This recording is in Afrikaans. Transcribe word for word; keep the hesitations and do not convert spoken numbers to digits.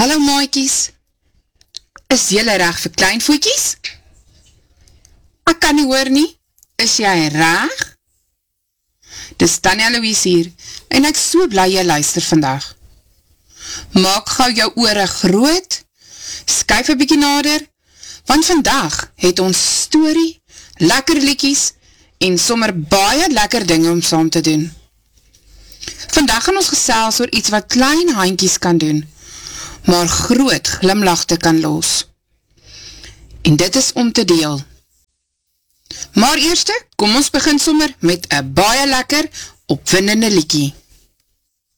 Hallo maaikies, is jylle reg vir kleinvoetjies? Ek kan nie hoor nie, is jy reg? Dis Tanya Louise hier, en ek so bly jy luister vandag. Maak gauw jou oore groot, skuif een bykie nader, want vandag het ons story, lekker liedjies, en sommer baie lekker dinge om saam te doen. Vandag gaan ons gesels oor iets wat klein handjies kan doen, maar groot glimlachte kan los. En dit is om te deel. Maar eerste, kom ons begin sommer met een baie lekker, opwindende liedjie.